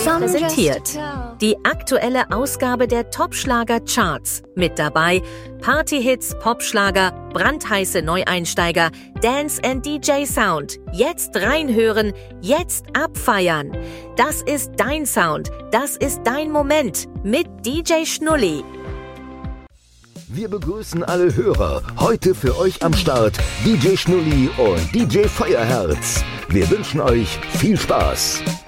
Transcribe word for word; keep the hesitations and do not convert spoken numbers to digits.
präsentiert die aktuelle Ausgabe der Top-Schlager-Charts. Mit dabei Party-Hits, Popschlager, brandheiße Neueinsteiger, Dance and D J Sound. Jetzt reinhören, jetzt abfeiern. Das ist dein Sound, das ist dein Moment mit D J Schnulli. Wir begrüßen alle Hörer. Heute für euch am Start D J Schnulli und D J Feuerherz. Wir wünschen euch viel Spaß.